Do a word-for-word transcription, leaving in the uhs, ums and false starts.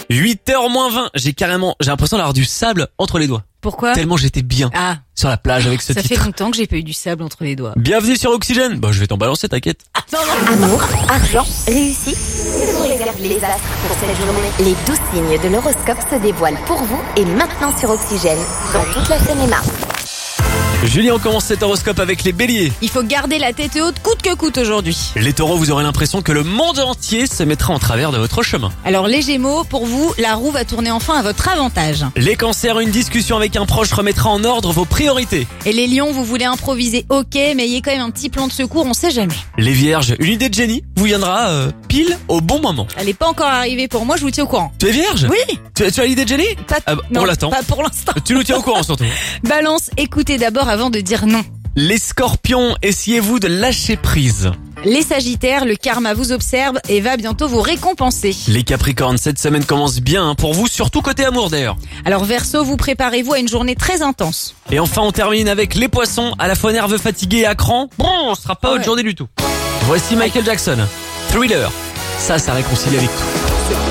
huit heures moins vingt, j'ai carrément, j'ai l'impression d'avoir du sable entre les doigts. Pourquoi? Tellement j'étais bien Ah, sur la plage avec ce ça titre. fait longtemps que j'ai pas eu du sable entre les doigts. Bienvenue sur Oxygène. Bah, je vais t'en balancer, t'inquiète. Ah, non, non. Amour, argent, réussite. Que vous réservent les astres pour cette journée? Les douze signes de l'horoscope se dévoilent pour vous et maintenant sur Oxygène, dans toute la Seine-et-Marne. Julie, on commence cet horoscope avec les béliers. Il faut garder la tête haute coûte que coûte aujourd'hui. Les taureaux, vous aurez l'impression que le monde entier se mettra en travers de votre chemin. Alors les gémeaux, pour vous, la roue va tourner enfin à votre avantage. Les cancers, une discussion avec un proche remettra en ordre vos priorités. Et les lions, vous voulez improviser, ok, mais ayez quand même un petit plan de secours, on sait jamais. Les vierges, une idée de génie vous viendra euh, pile au bon moment. Elle est pas encore arrivée pour moi, je vous tiens au courant. Tu es vierge? Oui. Tu, tu as l'idée de génie? Pas, Ah bah, non, on l'attend. pas pour l'instant. Tu nous tiens au courant surtout. Balance, écoutez d'abord avant de dire non. Les scorpions, essayez-vous de lâcher prise. Les sagittaires, le karma vous observe et va bientôt vous récompenser. Les capricornes, cette semaine commence bien hein, pour vous, surtout côté amour d'ailleurs. Alors Verseau, vous préparez-vous à une journée très intense. Et enfin, on termine avec les poissons, à la fois nerveux, fatigués et à cran. Bon, on sera pas Ah haute ouais. journée du tout. Voici Michael Jackson, Thriller. Ça, ça réconcilie avec tout.